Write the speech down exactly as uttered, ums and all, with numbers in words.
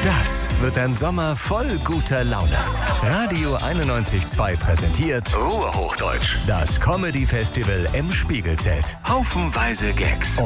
Das wird ein Sommer voll guter Laune. Radio einundneunzig Komma zwei präsentiert Ruhrhochdeutsch. Das Comedy-Festival im Spiegelzelt. Haufenweise Gags